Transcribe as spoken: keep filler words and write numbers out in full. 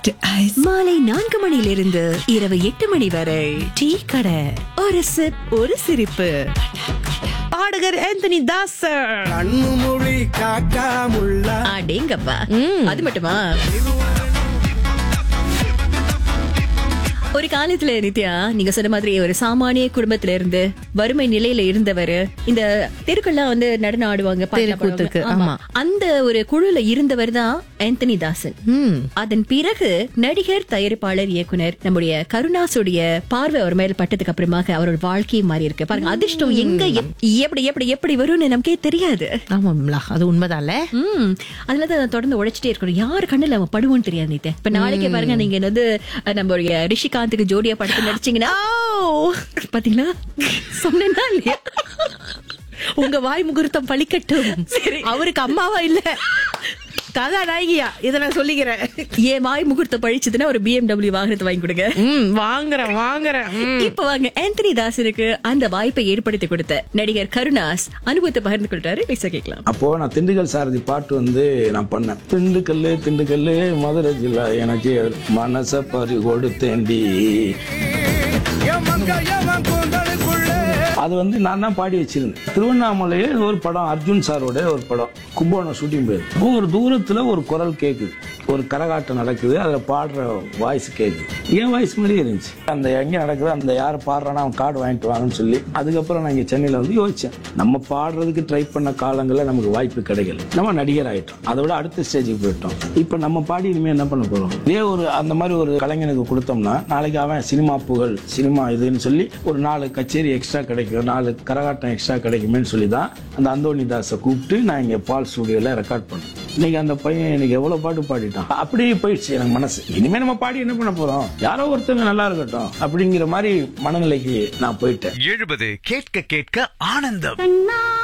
மாலை நான்கு மணியிலிருந்து இரவு எட்டு மணி வரை டீ கடை. ஒரு சிப் ஒரு சிரிப்பு. பாடகர் ஆந்தனி தாசர். கண்ணுமொழி காக்கா முள்ளா. அடேங்கப்பா, அது மட்டுமா? ஒரு காலத்துல நித்யா, நீங்க சொன்ன மாதிரி ஒரு சாமானிய குடும்பத்துல இருந்து வறுமை நிலையில இருந்தவர் இந்த தெருக்கெல்லாம் வந்து நடனம் ஆடுவாங்க, தெருக்கூத்துக்கு. ஆமா, அந்த ஒரு குழுல இருந்தவர் தான் ஆந்தனி தாசன். அதன் பிறகு நடிகர், தயாரிப்பாளர், இயக்குனர் நம்முடைய கருணாசுடைய பார்வை அவர் மேல பட்டதுக்கு அப்புறமாக அவரோட வாழ்க்கையும் மாறி இருக்கு. பாருங்க, அதிர்ஷ்டம் எங்க எப்படி எப்படி எப்படி வரும்னு நமக்கே தெரியாது. ஆமாம்ல, அது உண்மைதான்ல. உம் அதனாலதான் தொடர்ந்து உழைச்சிட்டே இருக்கணும். யாரு கண்ணுல அவன் படுவோன்னு தெரியாது நித்யா. இப்ப நாளைக்கே பாருங்க, நீங்க வந்து நம்மளுடைய ரிஷிகா ஜோடியா படத்தை நடிச்சீங்கன்னா பாத்தீங்களா, சொன்னா இல்லையா, உங்க வாய் முகூர்த்தம் பழிக்கட்டும். அவருக்கு அம்மாவா இல்ல, கதாநாயகியா, இத நான் சொல்லிக்கிறேன். ஏன் வாய் முகூர்த்தம் பழிச்சதுன்னா ஒரு பி எம் டபிள்யூ வாகனத்தை வாங்கி கொடுங்க. வாங்குறேன் வாங்குறேன். இப்ப வாங்க, ஆந்தனி தாசனுக்கு அந்த வாய்ப்பை ஏற்படுத்தி கொடுத்த நடிகர் கருணாஸ் அனுபவத்தை பகிர்ந்து கொள்றாரு. பேச கேட்கலாம். அப்போ நான் திண்டுக்கல் சாரதி பாட்டு வந்து நான் பண்ணேன். திண்டுக்கல்லு திண்டுக்கல்லு மதுரை ஜில்லா, எனக்கு மனச பறி கொடுத்தேண்டி. அது வந்து நான் தான் பாடி வச்சிருந்தேன். திருவண்ணாமலையில் ஒரு படம், அர்ஜுன் சாரோட ஒரு படம், கும்போணம் ஷூட்டிங் போயிருக்கு. ஒரு தூரத்துல ஒரு குரல் கேக்குது, ஒரு கரகாட்டம் நடக்குது, அதுல பாடுற வாய்ஸ் கேக்குது. என் வாய்ஸ் மாதிரியே இருந்துச்சு. அந்த எங்க நடக்குது, அந்த யார் பாடுறானா அவன் கார்டு வாங்கிட்டு வாங்கன்னு சொல்லி, அதுக்கப்புறம் நான் இங்க சென்னையில வந்து யோசிச்சேன், நம்ம பாடுறதுக்கு ட்ரை பண்ண காலங்களில் நமக்கு வாய்ப்பு கிடைக்கல, நம்ம நடிகர் ஆயிட்டோம். அதை விட அடுத்த ஸ்டேஜுக்கு போயிட்டோம். இப்ப நம்ம பாடி இனிமே என்ன பண்ண போறோம்? இதே ஒரு அந்த மாதிரி ஒரு கலைஞனுக்கு கொடுத்தோம்னா நாளைக்கு அவன் சினிமா புகழ், சினிமா இதுன்னு சொல்லி ஒரு நாலு கச்சேரி எக்ஸ்ட்ரா கிடைக்கும், நாலு கரகாட்டம் எக்ஸ்ட்ரா கிடைக்குமேன்னு சொல்லி தான் அந்த அந்தோனி தாஸை கூப்பிட்டு நான் இங்க பால் ஸ்டுடியோல ரெக்கார்ட் பண்ணேன். இன்னைக்கு அந்த பையன் எனக்கு எவ்வளவு பாட்டு பாடிட்டான். அப்படியே போயிடுச்சு எனக்கு மனசு. இனிமே நம்ம பாடி என்ன பண்ண போறோம், யாரோ ஒருத்தவங்க நல்லா இருக்கட்டும் அப்படிங்கிற மாதிரி மனநிலைக்கு நான் போயிட்டேன். எழுபது கேட்க கேட்க ஆனந்தம்.